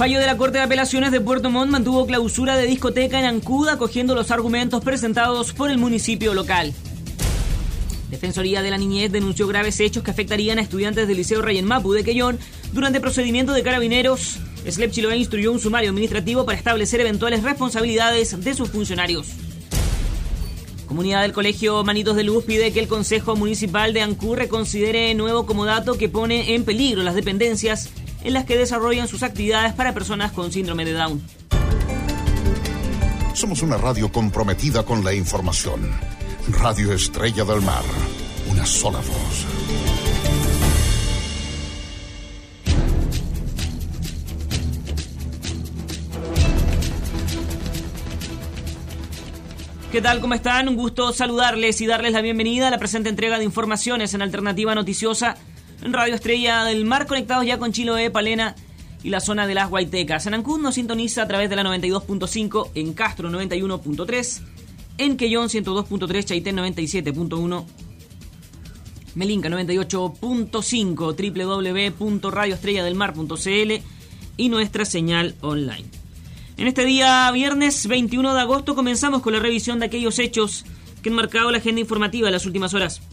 Fallo de la Corte de Apelaciones de Puerto Montt mantuvo clausura de discoteca en Ancud, acogiendo los argumentos presentados por el municipio local. Defensoría de la Niñez denunció graves hechos que afectarían a estudiantes del Liceo Rey en Mapu de Quellón. Durante procedimiento de Carabineros, SLEP Chiloé instruyó un sumario administrativo para establecer eventuales responsabilidades de sus funcionarios. Comunidad del Colegio Manitos de Luz pide que el Consejo Municipal de Ancud reconsidere nuevo comodato que pone en peligro las dependencias en las que desarrollan sus actividades para personas con síndrome de Down. Somos una radio comprometida con la información. Radio Estrella del Mar, una sola voz. ¿Qué tal? ¿Cómo están? Un gusto saludarles y darles la bienvenida a la presente entrega de informaciones en Alternativa Noticiosa en Radio Estrella del Mar, conectados ya con Chiloé, Palena y la zona de las Guaitecas. En Ancud nos sintoniza a través de la 92.5, en Castro 91.3, en Quellón 102.3, Chaitén 97.1, Melinca 98.5, www.radioestrelladelmar.cl y nuestra señal online. En este día, viernes 21 de agosto, comenzamos con la revisión de aquellos hechos que han marcado la agenda informativa de las últimas horas.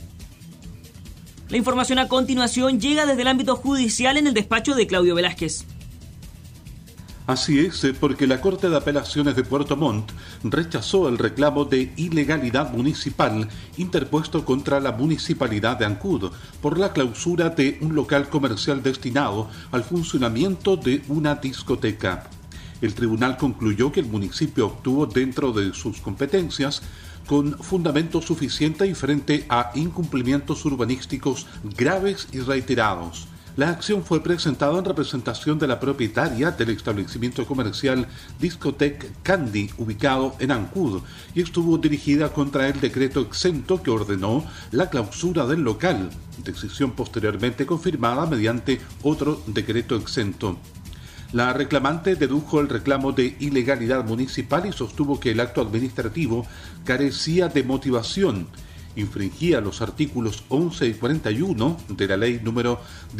La información a continuación llega desde el ámbito judicial en el despacho de Claudio Velázquez. Así es, porque la Corte de Apelaciones de Puerto Montt rechazó el reclamo de ilegalidad municipal interpuesto contra la Municipalidad de Ancud por la clausura de un local comercial destinado al funcionamiento de una discoteca. El tribunal concluyó que el municipio obtuvo dentro de sus competencias con fundamento suficiente y frente a incumplimientos urbanísticos graves y reiterados. La acción fue presentada en representación de la propietaria del establecimiento comercial Discotec Candy, ubicado en Ancud, y estuvo dirigida contra el decreto exento que ordenó la clausura del local, decisión posteriormente confirmada mediante otro decreto exento. La reclamante dedujo el reclamo de ilegalidad municipal y sostuvo que el acto administrativo carecía de motivación, infringía los artículos 11 y 41 de la ley número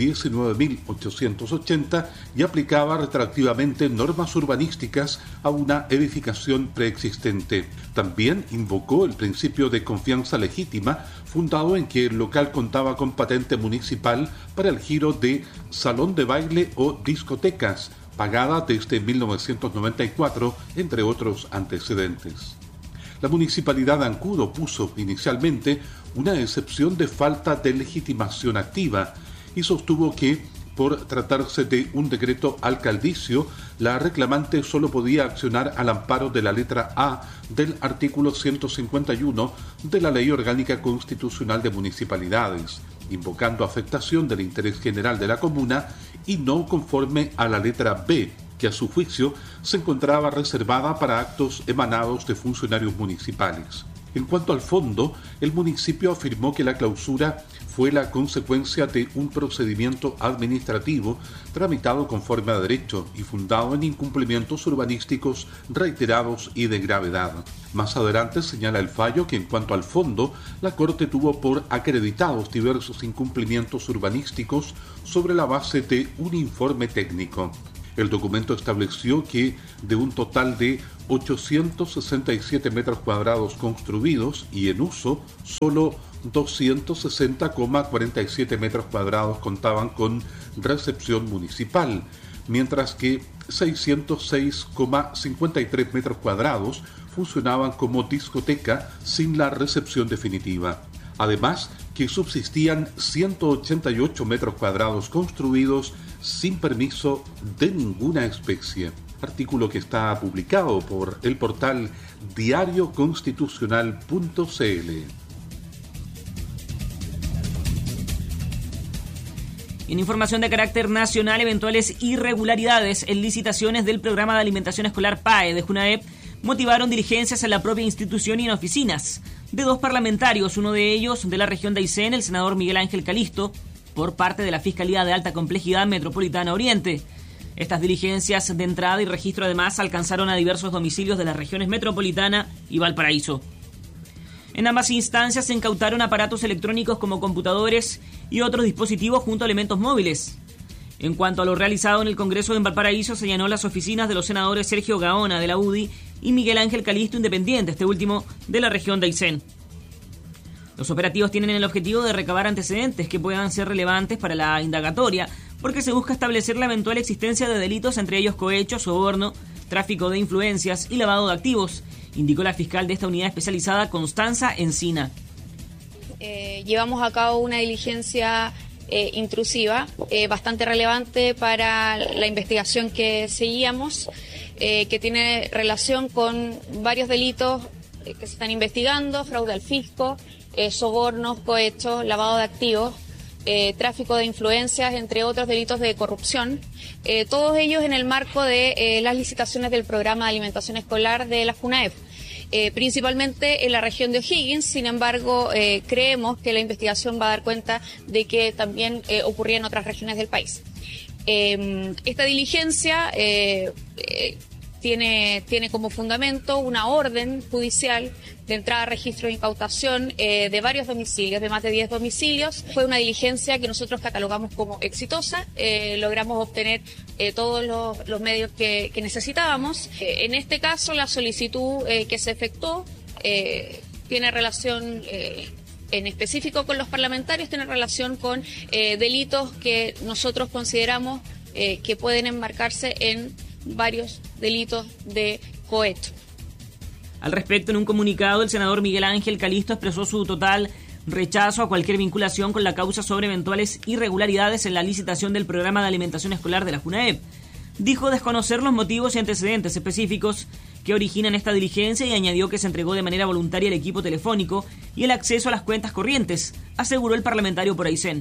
19.880 y aplicaba retroactivamente normas urbanísticas a una edificación preexistente. También invocó el principio de confianza legítima, fundado en que el local contaba con patente municipal para el giro de salón de baile o discotecas, pagada desde 1994, entre otros antecedentes. La Municipalidad de Ancud opuso inicialmente una excepción de falta de legitimación activa y sostuvo que, por tratarse de un decreto alcaldicio, la reclamante solo podía accionar al amparo de la letra A del artículo 151 de la Ley Orgánica Constitucional de Municipalidades, invocando afectación del interés general de la comuna y no conforme a la letra B, que a su juicio se encontraba reservada para actos emanados de funcionarios municipales. En cuanto al fondo, el municipio afirmó que la clausura fue la consecuencia de un procedimiento administrativo tramitado conforme a derecho y fundado en incumplimientos urbanísticos reiterados y de gravedad. Más adelante señala el fallo que en cuanto al fondo, la Corte tuvo por acreditados diversos incumplimientos urbanísticos sobre la base de un informe técnico. El documento estableció que de un total de 867 metros cuadrados construidos y en uso, solo 260,47 metros cuadrados contaban con recepción municipal, mientras que 606,53 metros cuadrados funcionaban como discoteca sin la recepción definitiva. Además, que subsistían 188 metros cuadrados construidos sin permiso de ninguna especie. Artículo que está publicado por el portal diarioconstitucional.cl. En información de carácter nacional, eventuales irregularidades en licitaciones del programa de alimentación escolar PAE de Junaep motivaron diligencias en la propia institución y en oficinas de dos parlamentarios, uno de ellos de la región de Aysén, el senador Miguel Ángel Calisto, por parte de la Fiscalía de Alta Complejidad Metropolitana Oriente. Estas diligencias de entrada y registro además alcanzaron a diversos domicilios de las regiones Metropolitana y Valparaíso. En ambas instancias se incautaron aparatos electrónicos como computadores y otros dispositivos junto a elementos móviles. En cuanto a lo realizado en el Congreso de Valparaíso, se allanó las oficinas de los senadores Sergio Gaona, de la UDI, y Miguel Ángel Calisto, independiente, este último de la región de Aysén. Los operativos tienen el objetivo de recabar antecedentes que puedan ser relevantes para la indagatoria, porque se busca establecer la eventual existencia de delitos, entre ellos cohecho, soborno, tráfico de influencias y lavado de activos, indicó la fiscal de esta unidad especializada, Constanza Encina. Llevamos a cabo una diligencia intrusiva, bastante relevante para la investigación que seguíamos, que tiene relación con varios delitos que se están investigando: fraude al fisco, sobornos, cohechos, lavado de activos, tráfico de influencias, entre otros delitos de corrupción, todos ellos en el marco de las licitaciones del programa de alimentación escolar de la FUNAEP. Principalmente en la región de O'Higgins. Sin embargo, creemos que la investigación va a dar cuenta de que también ocurría en otras regiones del país. Esta diligencia tiene como fundamento una orden judicial de entrada a registro de incautación de varios domicilios, de más de 10 domicilios. Fue una diligencia que nosotros catalogamos como exitosa. Logramos obtener todos los medios que necesitábamos. En este caso, la solicitud que se efectuó tiene relación en específico con los parlamentarios, tiene relación con delitos que nosotros consideramos que pueden enmarcarse en varios delitos de cohecho. Al respecto, en un comunicado, el senador Miguel Ángel Calisto expresó su total rechazo a cualquier vinculación con la causa sobre eventuales irregularidades en la licitación del programa de alimentación escolar de la FUNAEP. Dijo desconocer los motivos y antecedentes específicos que originan esta diligencia y añadió que se entregó de manera voluntaria el equipo telefónico y el acceso a las cuentas corrientes, aseguró el parlamentario por Aysén.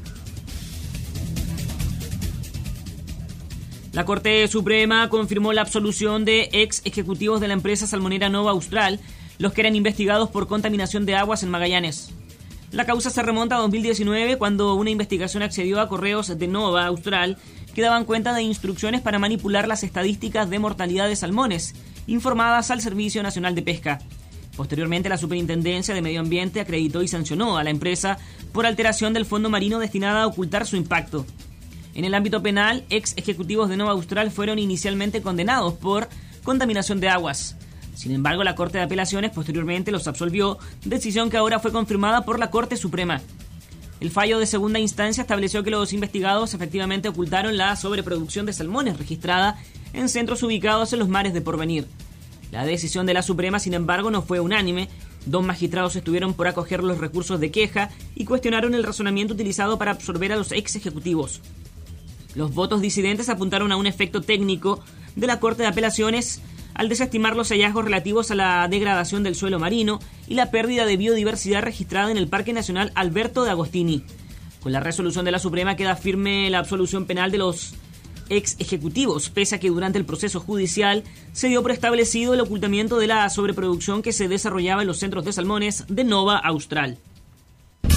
La Corte Suprema confirmó la absolución de ex ejecutivos de la empresa salmonera Nova Austral, los que eran investigados por contaminación de aguas en Magallanes. La causa se remonta a 2019, cuando una investigación accedió a correos de Nova Austral que daban cuenta de instrucciones para manipular las estadísticas de mortalidad de salmones, informadas al Servicio Nacional de Pesca. Posteriormente, la Superintendencia de Medio Ambiente acreditó y sancionó a la empresa por alteración del fondo marino destinada a ocultar su impacto. En el ámbito penal, ex ejecutivos de Nova Austral fueron inicialmente condenados por contaminación de aguas. Sin embargo, la Corte de Apelaciones posteriormente los absolvió, decisión que ahora fue confirmada por la Corte Suprema. El fallo de segunda instancia estableció que los investigados efectivamente ocultaron la sobreproducción de salmones registrada en centros ubicados en los mares de Porvenir. La decisión de la Suprema, sin embargo, no fue unánime. 2 magistrados estuvieron por acoger los recursos de queja y cuestionaron el razonamiento utilizado para absolver a los ex ejecutivos. Los votos disidentes apuntaron a un efecto técnico de la Corte de Apelaciones al desestimar los hallazgos relativos a la degradación del suelo marino y la pérdida de biodiversidad registrada en el Parque Nacional Alberto de Agostini. Con la resolución de la Suprema queda firme la absolución penal de los ex ejecutivos, pese a que durante el proceso judicial se dio por establecido el ocultamiento de la sobreproducción que se desarrollaba en los centros de salmones de Nova Austral.